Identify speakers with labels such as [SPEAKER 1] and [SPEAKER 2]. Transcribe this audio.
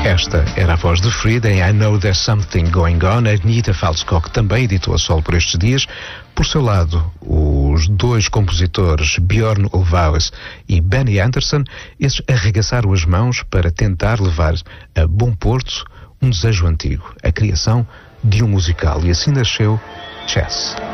[SPEAKER 1] Esta era a voz de Frida em I Know There's Something Going On. A Anita Falskog também editou a solo por estes dias. Por seu lado, os dois compositores Björn Ulvaeus e Benny Andersson, esses arregaçaram as mãos para tentar levar a bom porto um desejo antigo, a criação de um musical. E assim nasceu Chess.